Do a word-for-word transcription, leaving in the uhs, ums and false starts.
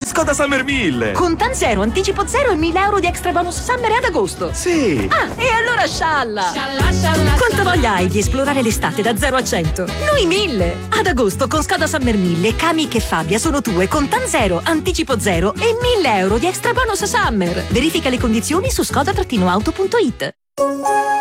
Skoda Summer mille! Con Tan Zero, anticipo zero e mille euro di extra bonus Summer ad agosto. Sì! Ah, e allora scialla! Scialla, scialla! Quanta voglia hai di esplorare l'estate da zero a cento? Noi mille! Ad agosto con Skoda Summer mille, Kamiq e Fabia sono tue con Tan Zero, anticipo zero e mille euro di extra bonus Summer. Verifica le condizioni su skoda auto punto it.